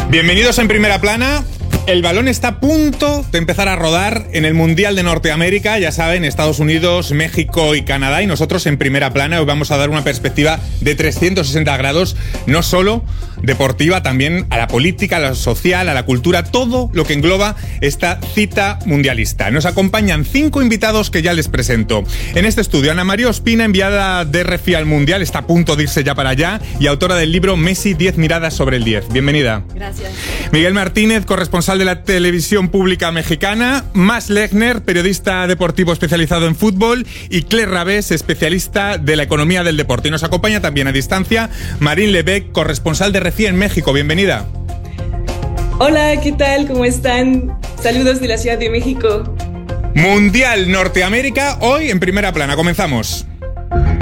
Bienvenidos en Primera Plana. El balón está a punto de empezar a rodar en el Mundial de Norteamérica, ya saben, Estados Unidos, México y Canadá, y nosotros en Primera Plana hoy vamos a dar una perspectiva de 360 grados, no solo deportiva, también a la política, a la social, a la cultura, todo lo que engloba esta cita mundialista. Nos acompañan 5 invitados que ya les presento. En este estudio, Ana María Ospina, enviada de RFI al Mundial, está a punto de irse ya para allá, y autora del libro Messi, 10 miradas sobre el 10. Bienvenida. Gracias. Miguel Martínez, corresponsal de la televisión pública mexicana, Mas Lechner, periodista deportivo especializado en fútbol, y Claire Rabés, especialista de la economía del deporte. Y nos acompaña también a distancia Marine Lebec, corresponsal de RFI en México. Bienvenida. Hola, ¿qué tal? ¿Cómo están? Saludos de la Ciudad de México. Mundial Norteamérica, hoy en Primera Plana. Comenzamos.